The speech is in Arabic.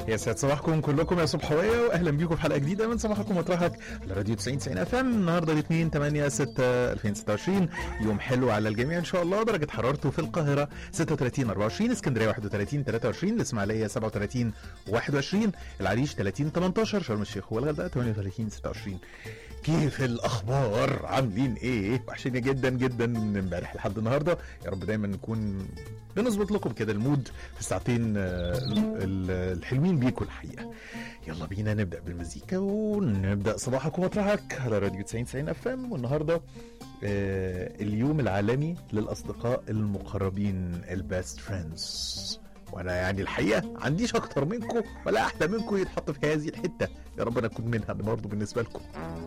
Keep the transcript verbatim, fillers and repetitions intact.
يا سعد صباحكم كلكم يا صبحوية، واهلا بيكم في حلقه جديده من صباحكم مطرحك على راديو تسعين تسعين اف ام. النهارده الاثنين ثمانية ستة ألفين وستة وعشرين، يوم حلو على الجميع ان شاء الله. درجه حرارته في القاهره ستة وثلاثين أربعة وعشرين، اسكندريه واحد وثلاثين ثلاثة وعشرين، الاسماعيليه سبعة وثلاثين واحد وعشرين، العريش ثلاثين ثمانية عشر، شرم الشيخ والغردقه ثمانية وثلاثين ستة وعشرين. كيف الاخبار؟ عاملين ايه؟ وحشيني جدا جدا من امبارح لحد النهارده. يا رب دايما نكون بنظبط لكم كده المود في الساعتين الحلوين بيكم الحقيقه. يلا بينا نبدا بالمزيكا ونبدا صباحك ومطرحك على راديو تسعين تسعين اف ام. والنهارده آه اليوم العالمي للاصدقاء المقربين، البيست فريندز. وانا يعني الحقيقه عنديش اكتر منكم ولا احلى منكم يتحط في هذه الحته. يا رب انا اكون منها برضه بالنسبه لكم.